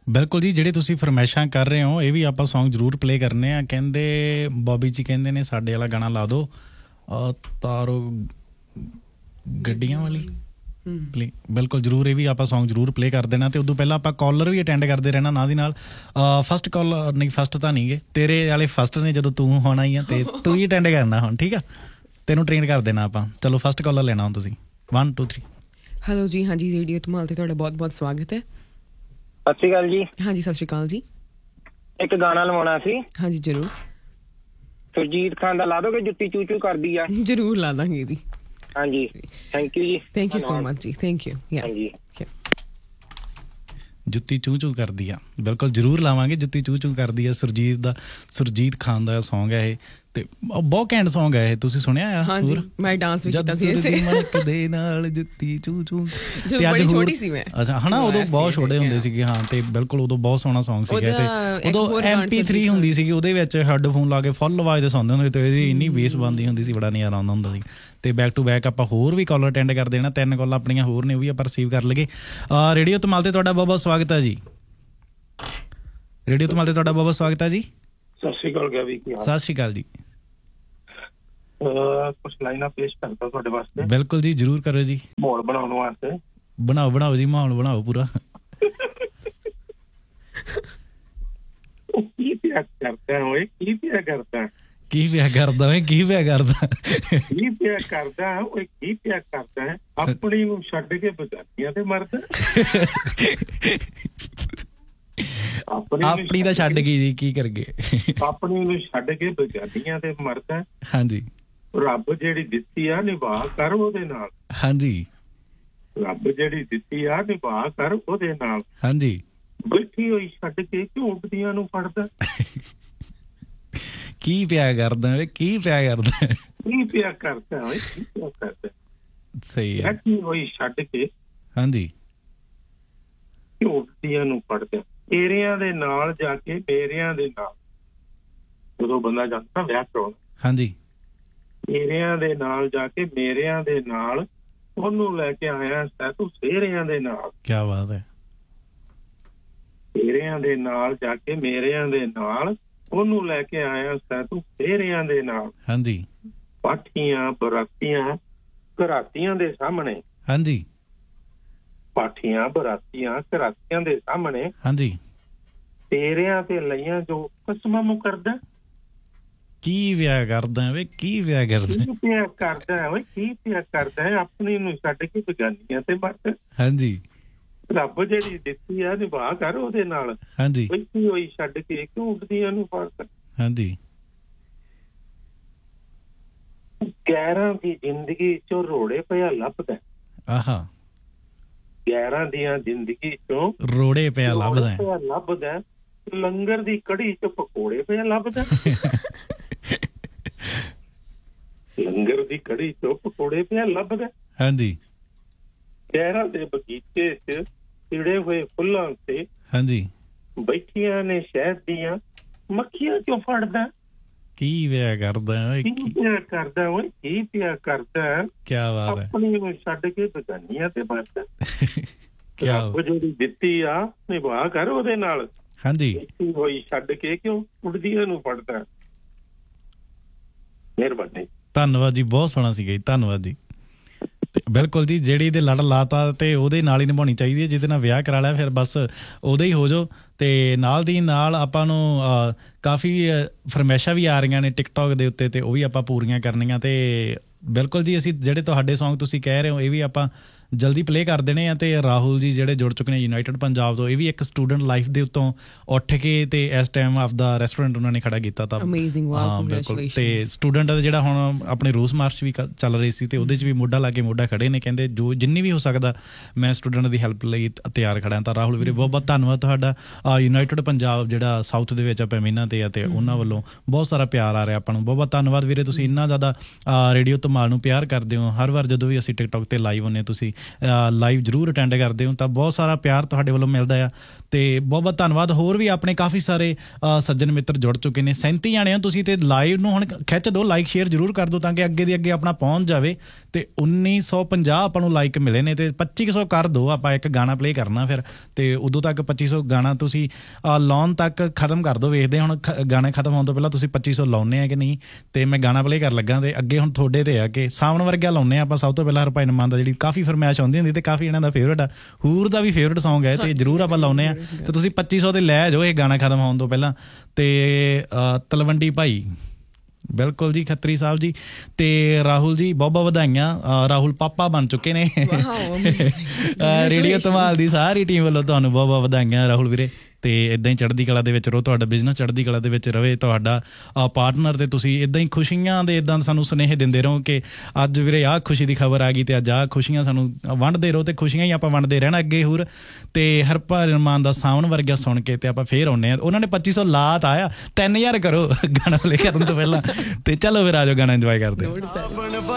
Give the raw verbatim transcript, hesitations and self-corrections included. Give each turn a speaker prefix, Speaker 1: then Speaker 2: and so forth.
Speaker 1: ਬਿਲਕੁਲ ਜੀ, ਜਿਹੜੇ ਤੁਸੀਂ ਫਰਮਾਇਸ਼ਾਂ ਕਰ ਰਹੇ ਹੋ ਇਹ ਵੀ ਆਪਾਂ ਸੌਂਗ ਜ਼ਰੂਰ ਪਲੇ ਕਰਨੇ ਆ। ਕਹਿੰਦੇ ਬੋਬੀ ਜੀ ਕਹਿੰਦੇ ਨੇ ਸਾਡੇ ਵਾਲਾ ਗਾਣਾ ਲਾ ਦਿਓ, ਤਾਰੋ ਗੱਡੀਆਂ ਵਾਲੀ। ਬਿਲਕੁਲ ਜ਼ਰੂਰ, ਇਹ ਵੀ ਆਪਾਂ ਸੌਂਗ ਜ਼ਰੂਰ ਪਲੇ ਕਰ ਦੇਣਾ। ਅਤੇ ਉਦੋਂ ਪਹਿਲਾਂ ਆਪਾਂ ਕਾਲਰ ਵੀ ਅਟੈਂਡ ਕਰਦੇ ਰਹਿਣਾ ਨਾਲ ਦੀ ਨਾਲ। ਫਸਟ ਕਾਲਰ ਨਹੀਂ, ਫਸਟ ਤਾਂ ਨਹੀਂ ਗੇ, ਤੇਰੇ ਵਾਲੇ ਫਸਟ ਨੇ ਜਦੋਂ ਤੂੰ ਹੋਣਾ ਹੀ ਆ, ਅਤੇ ਤੂੰ ਹੀ ਅਟੈਂਡ ਕਰਨਾ ਹੁਣ, ਠੀਕ ਆ? ਤੈਨੂੰ ਟ੍ਰੇਨ ਕਰ ਦੇਣਾ ਆਪਾਂ। ਚਲੋ ਫਸਟ ਕਾਲਰ ਲੈਣਾ ਹੁਣ ਤੁਸੀਂ। One two three.
Speaker 2: ਹੈਲੋ ਜੀ, ਹਾਂਜੀ ਰੇਡੀਓ ਧਮਾਲ 'ਤੇ ਤੁਹਾਡਾ ਬਹੁਤ ਬਹੁਤ ਸਵਾਗਤ ਹੈ।
Speaker 3: ਸਤਿ ਸ਼੍ਰੀ ਅਕਾਲ ਜੀ।
Speaker 2: ਹਾਂਜੀ ਸਤਿ ਸ਼੍ਰੀ ਅਕਾਲ ਜੀ।
Speaker 3: ਇੱਕ ਗਾਣਾ ਲਵਾਉਣਾ ਸੀ।
Speaker 2: ਹਾਂਜੀ ਜ਼ਰੂਰ।
Speaker 3: ਸੁਰਜੀਤ ਖਾਨ ਦਾ ਲਾ ਦੋਗੇ ਜੁੱਤੀ ਚੂ ਚੂ ਕਰਦੀ ਆ?
Speaker 2: ਜ਼ਰੂਰ ਲਾ ਦਾਂਗੇ ਜੀ।
Speaker 3: ਹਾਂਜੀ ਥੈਂਕ ਯੂ ਜੀ।
Speaker 2: ਥੈਂਕ ਯੂ ਸੋ ਮਚ ਜੀ। Thank you.
Speaker 3: ਹਾਂਜੀ
Speaker 1: ਜੁੱਤੀ ਚੂੰ ਚੂੰ ਕਰਦੀ ਆ, ਬਿਲਕੁਲ ਜ਼ਰੂਰ ਲਾਵਾਂਗੇ। ਜੁੱਤੀ ਚੂੰ ਚੂੰ ਕਰਦੀ ਆ ਸੁਰਜੀਤ ਦਾ, ਸੁਰਜੀਤ ਖਾਨ ਦਾ ਸੌਂਗ ਹੈ ਇਹ, ਤੇ ਬਹੁਤ ਘੈਂਟ ਸੌਂਗ ਹੈ ਇਹ। ਤੁਸੀਂ ਸੁਣਿਆ ਆ?
Speaker 2: ਹਾਂਜੀ ਮੈਂ ਡਾਂਸ ਵੀ ਕੀਤਾ ਸੀ ਇੱਥੇ।
Speaker 1: ਮਣਕ ਦੇ ਨਾਲ ਜੁੱਤੀ ਚੂੰ ਚੂੰ।
Speaker 2: ਤੇ ਅੱਜ ਛੋਟੀ ਸੀ ਮੈਂ।
Speaker 1: ਅੱਛਾ ਹਨਾ, ਉਦੋਂ ਬਹੁਤ ਛੋਟੇ ਹੁੰਦੇ ਸੀਗੇ। ਹਾਂ, ਤੇ ਬਿਲਕੁਲ ਉਦੋਂ ਬਹੁਤ ਸੋਹਣਾ ਸੌਂਗ ਸੀਗਾ। ਤੇ ਉਦੋਂ ਐਮ ਪੀ ਥ੍ਰੀ ਹੁੰਦੀ ਸੀਗੀ, ਉਹਦੇ ਵਿੱਚ ਹੈੱਡਫੋਨ ਲਾ ਕੇ ਫੁੱਲ ਆਵਾਜ਼ ਦੇ ਸੁਣਦੇ ਹੁੰਦੇ, ਤੇ ਇਹਦੀ ਇੰਨੀ ਬੇਸ ਬਣਦੀ ਹੁੰਦੀ ਸੀ, ਬੜਾ ਨਜ਼ਾਰਾ ਆਉਂਦਾ ਹੁੰਦਾ ਸੀ। ਤੇ ਬੈਕ ਟੂ ਬੈਕ ਆਪਾਂ ਹੋਰ ਵੀ ਕਾਲਰ ਅਟੈਂਡ ਕਰ ਦੇਣਾ। ਤਿੰਨ ਕਾਲਾਂ ਆਪਣੀਆਂ ਹੋਰ ਨੇ, ਉਹ ਵੀ ਆਪਾਂ ਰਿਸੀਵ ਕਰ ਲਈਏ। ਰੇਡੀਓ ਧਮਾਲ 'ਤੇ ਤੁਹਾਡਾ ਬਹੁਤ ਬਹੁਤ ਸਵਾਗਤ ਹੈ ਜੀ। ਰੇਡੀਓ ਧਮਾਲ 'ਤੇ ਤੁਹਾਡਾ ਬਹੁਤ ਬਹੁਤ ਸਵਾਗਤ ਹੈ ਜੀ।
Speaker 4: ਸਤਿ ਸ਼੍ਰੀ ਅਕਾਲ ਗੈਵੀ, ਕੀ ਹਾਲ?
Speaker 1: ਸਤਿ ਸ਼੍ਰੀ ਅਕਾਲ ਜੀ।
Speaker 4: ਕੁਛ ਲਾਈਨਾਂ ਪੇਸ਼ ਕਰਦਾ ਤੁਹਾਡੇ ਵਾਸਤੇ।
Speaker 1: ਬਿਲਕੁਲ ਜੀ, ਜ਼ਰੂਰ ਕਰੋ ਜੀ।
Speaker 4: ਮਾਹੌਲ ਬਣਾਉਣ ਵਾਸਤੇ।
Speaker 1: ਬਣਾਓ ਬਣਾਓ ਜੀ, ਮਾਹੌਲ ਬਣਾਓ ਪੂਰਾ।
Speaker 4: ਕੀ ਪਿਆ ਕਰਦਾ ਓਏ, ਕੀ ਪਿਆ ਕਰਦਾ?
Speaker 1: ਕੀ ਪਿਆ ਕਰਦਾ ਓਏ, ਕੀ ਪਿਆ ਕਰਦਾ?
Speaker 4: ਕੀ ਪਿਆ ਕਰਦਾ ਓਏ, ਕੀ ਪਿਆ ਕਰਦਾ? ਆਪਣੀ ਨੂੰ ਛੱਡ ਕੇ ਬਗਾਨੀਆਂ ਤੇ ਮਰਦਾ।
Speaker 1: ਆਪਣੀ ਤਾਂ ਛੱਡ ਗਈ ਜੀ, ਕੀ ਕਰਗੇ?
Speaker 4: ਆਪਣੀ ਨੂੰ ਛੱਡ ਕੇ ਬਗਾਨੀਆਂ ਤੇ ਮਰਦਾ।
Speaker 1: ਹਾਂਜੀ।
Speaker 4: ਰੱਬ ਜਿਹੜੀ ਦਿੱਤੀ ਆ ਨਿਭਾ ਕਰ ਉਹਦੇ ਨਾਲ।
Speaker 1: ਹਾਂਜੀ।
Speaker 4: ਰੱਬ ਜਿਹੜੀ ਦਿੱਤੀ ਆ ਨਿਭਾ ਕਰ ਉਹਦੇ ਨਾਲ।
Speaker 1: ਹਾਂਜੀ।
Speaker 4: ਬੈਠੀ ਹੋਈ ਛੱਡ ਕੇ ਝੂਟਦੀਆਂ ਨੂੰ ਫੜਦਾ।
Speaker 1: ਕੀ ਪਿਆ ਕਰਦਾ ਓਏ, ਕੀ ਪਿਆ ਕਰਦਾ?
Speaker 4: ਕੀ ਪਿਆ ਕਰਦਾ ਓਏ, ਕੀ ਪਿਆ ਕਰਦਾ?
Speaker 1: ਸਹੀ ਹੈ।
Speaker 4: ਬੈਠੀ ਹੋਈ ਛੱਡ ਕੇ।
Speaker 1: ਹਾਂਜੀ।
Speaker 4: ਝੂਟਦੀਆਂ ਨੂੰ ਫੜਦਾ। ਤੇਰਿਆਂ ਦੇ ਨਾਲ ਜਾ ਕੇ ਮੇਰਿਆਂ ਦੇ ਨਾਲ, ਜਦੋਂ ਬੰਦਾ ਜਾਂਦਾ ਵਿਆਹ ਕਰਾਉਣ। ਹਾਂਜੀ। ਤੇਰਿਆਂ ਦੇ ਨਾਲ ਜਾ ਕੇ ਮੇਰਿਆਂ ਦੇ ਨਾਲ, ਉਹਨੂੰ ਲੈ ਕੇ ਆਇਆ ਸੈ ਤੂੰ ਸੇਰਿਆਂ ਦੇ ਨਾਲ। ਕਿਆ ਬਾਤ ਹੈ। ਤੇਰਿਆਂ ਦੇ ਨਾਲ ਜਾ ਕੇ ਮੇਰਿਆਂ ਦੇ ਨਾਲ, ਉਹਨੂੰ ਲੈ ਕੇ ਆਇਆ ਸੈ ਤੂੰ ਸੇਰਿਆਂ ਦੇ ਨਾਲ। ਹਾਂਜੀ। ਪਾਠੀਆਂ ਬਰਾਤੀਆਂ ਘਰਾਤੀਆਂ ਦੇ ਸਾਹਮਣੇ। ਹਾਂਜੀ। ਪਾਠੀਆਂ ਬਰਾਤੀਆਂ ਘਰਾਤੀਆਂ ਦੇ ਸਾਹਮਣੇ। ਹਾਂਜੀ। ਤੇਰਿਆਂ ਤੇ ਲਈਆਂ ਜੋ ਕਸਮਾਂ ਨੂੰ ਕਰਦਾ। ਕੀ ਵਿਆਹ ਕਰਦਾ ਵੇ, ਕੀ ਵਿਆਹ ਕਰਦਾ? ਕੀ ਪਿਆ ਕਰਦਾ ਓਏ, ਕੀ ਪਿਆ ਕਰਦਾ? ਆਪਣੀ ਨੂੰ ਛੱਡ ਕੇ ਬਗਾਨੀਆਂ ਤੇ ਮਰਦਾ। ਹਾਂਜੀ। ਰੱਬ ਜਿਹੜੀ ਦਿੱਤੀ ਆ ਨਿਭਾ ਕਰ ਉਹਦੇ ਨਾਲ। ਹਾਂਜੀ। ਬੈਠੀ ਹੋਈ ਛੱਡ ਕੇ ਕਿਉਂ ਉੱਡਦੀਆਂ ਨੂੰ ਫੜਦਾ। ਹਾਂਜੀ। ਗੈਰਾਂ ਦੀ ਜ਼ਿੰਦਗੀ ਚੋਂ ਰੋੜੇ ਪਿਆ ਲੱਭਦਾ। ਆਹਾ। ਗੈਰਾਂ ਦੀਆਂ ਜ਼ਿੰਦਗੀ ਚੋਂ ਰੋੜੇ ਪਿਆ ਲੱਭਦਾ ਲੱਭਦਾ। ਲੰਗਰ ਦੀ ਕੜੀ ਚ ਪਕੌੜੇ ਪਿਆ ਲੱਭਦਾ। ਲੰਗਰ ਦੀ ਕੜੀ ਚ ਪਕੌੜੇ ਪਿਆ ਲੱਭਦਾ। ਹਾਂਜੀ। ਗੈਰਾਂ ਦੇ ਬਗੀਚੇ ਚ ਚਿੜੇ ਹੋਏ ਫੁੱਲਾਂ ਤੇ। ਹਾਂਜੀ। ਬੈਠੀਆਂ ਨੇ ਸ਼ਹਿਦ ਦੀਆਂ ਮੱਖੀਆਂ ਚੋਂ ਫੜਦਾ। ਕੀ ਪਿਆ ਕਰਦਾ ਓਏ, ਕੀ ਪਿਆ ਕਰਦਾ ਓਏ, ਕੀ ਪਿਆ ਕਰਦਾ? ਕਿਆ ਬਾਤ ਹੈ। ਆਪਣੀ ਨੂੰ ਛੱਡ ਕੇ ਬਗਾਨੀਆਂ ਤੇ ਮਰਦਾ। ਰੱਬ ਜਿਹੜੀ ਦਿੱਤੀ ਆ ਨਿਭਾ ਕਰ ਉਹਦੇ ਨਾਲ। ਹਾਂਜੀ। ਹੋਈ ਛੱਡ ਕੇ ਕਿਉਂ ਉੱਡਦੀਆਂ ਨੂੰ ਫੜਦਾ। ਮਿਹਰਬਾਨੀ। ਧੰਨਵਾਦ ਜੀ, ਬਹੁਤ ਸੋਹਣਾ ਸੀਗਾ ਜੀ, ਧੰਨਵਾਦ ਜੀ। ਬਿਲਕੁਲ ਜੀ, ਜਿਹੜੀ ਇਹਦੇ ਲੜ ਲਾਤਾ ਤੇ ਉਹਦੇ ਨਾਲ ਹੀ ਨਿਭਾਉਣੀ ਚਾਹੀਦੀ ਹੈ। ਜਿਹਦੇ ਨਾਲ ਵਿਆਹ ਕਰਾ ਲਿਆ ਫਿਰ ਬਸ ਉਹਦੇ ਹੀ ਹੋ ਜਾਓ। ਤੇ ਨਾਲ ਦੀ ਨਾਲ ਆਪਾਂ ਨੂੰ ਕਾਫੀ ਫਰਮਾਇਸ਼ਾਂ ਵੀ ਆ ਰਹੀਆਂ ਨੇ ਟਿਕਟੋਕ ਦੇ ਉੱਤੇ, ਤੇ ਉਹ ਵੀ ਆਪਾਂ ਪੂਰੀਆਂ ਕਰਨੀਆਂ। ਤੇ ਬਿਲਕੁਲ ਜੀ, ਅਸੀਂ ਜਿਹੜੇ ਤੁਹਾਡੇ ਸੌਂਗ ਤੁਸੀਂ ਕਹਿ ਰਹੇ ਹੋ ਇਹ ਵੀ ਆਪਾਂ ਜਲਦੀ ਪਲੇ ਕਰ ਦੇਣੇ ਆ। ਤੇ ਰਾਹੁਲ ਜੀ ਜਿਹੜੇ ਜੁੜ ਚੁੱਕੇ ਨੇ ਯੂਨਾਈਟਿਡ ਪੰਜਾਬ ਤੋਂ, ਇਹ ਵੀ ਇੱਕ ਸਟੂਡੈਂਟ ਲਾਈਫ ਦੇ ਉੱਤੋਂ ਉੱਠ ਕੇ ਤੇ ਇਸ ਟਾਈਮ ਆਪਦਾ ਰੈਸਟੋਰੈਂਟ ਉਹਨਾਂ ਨੇ ਖੜਾ ਕੀਤਾ। ਤਾਂ ਹਾਂ ਬਿਲਕੁਲ। ਤੇ ਸਟੂਡੈਂਟ ਜਿਹੜਾ ਹੁਣ ਆਪਣੇ ਰੋਸ ਮਾਰਚ ਵੀ ਚੱਲ ਰਹੀ ਸੀ, ਤੇ ਉਹਦੇ 'ਚ ਵੀ ਮੋਢਾ ਲਾ ਕੇ ਮੋਢਾ ਖੜੇ ਨੇ। ਕਹਿੰਦੇ ਜੋ ਜਿੰਨੀ ਵੀ ਹੋ ਸਕਦਾ ਮੈਂ ਸਟੂਡੈਂਟ ਦੀ ਹੈਲਪ ਲਈ ਤਿਆਰ ਖੜਾ। ਤਾਂ ਰਾਹੁਲ ਵੀਰੇ ਬਹੁਤ ਬਹੁਤ ਧੰਨਵਾਦ ਤੁਹਾਡਾ। ਯੂਨਾਈਟਿਡ ਪੰਜਾਬ ਜਿਹੜਾ ਸਾਊਥ ਦੇ ਵਿੱਚ ਆਪਾਂ ਮਹੀਨਾ ਤੇ ਆ, ਤੇ ਉਹਨਾਂ ਵੱਲੋਂ ਬਹੁਤ ਸਾਰਾ ਪਿਆਰ ਆ ਰਿਹਾ ਆਪਾਂ ਨੂੰ। ਬਹੁਤ ਬਹੁਤ ਧੰਨਵਾਦ ਵੀਰੇ, ਤੁਸੀਂ ਇੰਨਾ ਜ਼ਿਆਦਾ ਰੇਡੀਓ ਧਮਾਲ ਨੂੰ ਪਿਆਰ ਕਰਦੇ ਹੋ। ਹਰ ਵਾਰ ਜਦੋਂ ਵੀ ਅਸੀਂ ਟਿਕਟੋਕ ਤੇ ਲਾਈਵ ਹੁੰਦੇ ਤੁਸੀਂ ਲਾਈਵ ਜ਼ਰੂਰ ਅਟੈਂਡ ਕਰਦੇ ਹੋ ਤਾਂ ਬਹੁਤ ਸਾਰਾ ਪਿਆਰ ਤੁਹਾਡੇ ਵੱਲੋਂ ਮਿਲਦਾ ਆ ਤੇ ਬਹੁਤ ਬਹੁਤ ਧੰਨਵਾਦ। ਹੋਰ ਵੀ ਆਪਣੇ ਕਾਫੀ ਸਾਰੇ ਸੱਜਣ ਮਿੱਤਰ ਜੁੜ ਚੁੱਕੇ ਨੇ, ਸੈਂਤੀ ਜਾਣੇ ਹੋ ਤੁਸੀਂ ਤੇ ਲਾਈਵ ਨੂੰ ਹੁਣ ਖਿੱਚ ਦਿਓ, ਲਾਈਕ ਸ਼ੇਅਰ ਜ਼ਰੂਰ ਕਰ ਦਿਓ ਤਾਂ ਕਿ ਅੱਗੇ ਦੀ ਅੱਗੇ ਆਪਣਾ ਪਹੁੰਚ ਜਾਵੇ ਤੇ ਉੱਨੀ ਸੌ ਪੰਜਾਹ ਆਪਾਂ ਨੂੰ ਲਾਈਕ ਮਿਲੇ ਨੇ ਤੇ ਪੱਚੀ ਸੌ ਕਰ ਦਿਓ। ਆਪਾਂ ਇੱਕ ਗਾਣਾ ਪਲੇ ਕਰਨਾ ਫਿਰ ਤੇ ਉਦੋਂ ਤੱਕ ਪੱਚੀ ਸੌ ਗਾਣਾ ਤੁਸੀਂ ਲਾਉਣ ਤੱਕ ਖਤਮ ਕਰ ਦਿਓ। ਵੇਖਦੇ ਹੁਣ ਗਾਣੇ ਖਤਮ ਹੋਣ ਤੋਂ ਪਹਿਲਾਂ ਤੁਸੀਂ ਪੱਚੀ ਸੌ ਲਾਉਂਦੇ ਆ ਕਿ ਨਹੀਂ ਤੇ ਮੈਂ ਗਾਣਾ ਪਲੇ ਕਰਨ ਲੱਗਾ ਤੇ ਅੱਗੇ ਹੁਣ ਤੁਹਾਡੇ ਤੇ ਆ ਕਿ ਸਾਵਣ ਵਰਗਾ ਲਾਉਂਦੇ ਆ ਆਪਾਂ। ਸਭ ਤੋਂ ਪਹਿਲਾਂ ਹਰਭਜਨ ਮਾਨ ਦਾ ਜਿਹੜੀ ਕਾਫੀ ਫਰਮਾਇਸ਼ ਆਉਂਦੀ ਹੁੰਦੀ ਤੇ ਕਾਫੀ ਇਹਨਾਂ ਦਾ ਫੇਵਰੇਟ ਆ, ਹੂਰ ਦਾ ਵੀ ਫੇਵਰੇਟ ਸੌਂਗ ਹੈ ਤੇ ਜ਼ਰੂਰ ਆਪਾਂ ਲਾਉਂਦੇ ਆ ਤੇ ਤੁਸੀਂ ਪੱਚੀ ਸੌ ਤੇ ਲੈ ਜਾਓ ਇਹ ਗਾਣਾ ਖਤਮ ਹੋਣ ਤੋਂ ਪਹਿਲਾਂ। ਤੇ ਤਲਵੰਡੀ ਭਾਈ ਬਿਲਕੁਲ ਜੀ, ਖੱਤਰੀ ਸਾਹਿਬ ਜੀ ਤੇ ਰਾਹੁਲ ਜੀ ਬਹੁਤ ਬਹੁਤ ਵਧਾਈਆਂ। ਰਾਹੁਲ ਪਾਪਾ ਬਣ ਚੁੱਕੇ ਨੇ ਰੇਡੀਓ ਧਮਾਲ ਦੀ ਸਾਰੀ ਟੀਮ ਵੱਲੋਂ ਤੁਹਾਨੂੰ ਬਹੁਤ ਬਹੁਤ ਵਧਾਈਆਂ ਰਾਹੁਲ ਵੀਰੇ। ਤੇ ਇੱਦਾਂ ਹੀ ਚੜ੍ਹਦੀ ਕਲਾ ਦੇ ਵਿੱਚ ਰਹੋ, ਤੁਹਾਡਾ ਬਿਜ਼ਨਸ ਚੜ੍ਹਦੀ ਕਲਾ ਦੇ ਵਿੱਚ ਰਵੇ, ਤੁਹਾਡਾ ਪਾਰਟਨਰ ਤੇ ਤੁਸੀਂ ਇੱਦਾਂ ਹੀ ਖੁਸ਼ੀਆਂ ਦੇ ਇੱਦਾਂ ਸਾਨੂੰ ਸੁਨੇਹੇ ਦਿੰਦੇ ਰਹੋ ਕਿ ਅੱਜ ਵੀਰੇ ਆਹ ਖੁਸ਼ੀ ਦੀ ਖਬਰ ਆ ਗਈ ਤੇ ਅੱਜ ਆਹ ਖੁਸ਼ੀਆਂ ਸਾਨੂੰ ਵੰਡਦੇ ਰਹੋ ਤੇ ਖੁਸ਼ੀਆਂ ਹੀ ਆਪਾਂ ਵੰਡਦੇ ਰਹਿਣਾ ਅੱਗੇ ਹੋਰ। ਤੇ ਹਰਭਜਨ ਮਾਨ ਦਾ ਸਾਵਣ ਵਰਗਾ ਸੁਣ ਕੇ ਤੇ ਆਪਾਂ ਫੇਰ ਆਉਂਦੇ ਹਾਂ। ਉਹਨਾਂ ਨੇ ਪੱਚੀ ਸੌ ਲਾਤ ਆਇਆ, ਤਿੰਨ ਹਜ਼ਾਰ ਕਰੋ ਗਾਣਾ ਪਲੇ ਕਰਨ ਤੋਂ ਪਹਿਲਾਂ ਤੇ ਚਲੋ ਫਿਰ ਆ ਜਾਓ ਗਾਣਾ ਇੰਜੋਏ ਕਰਦੇ।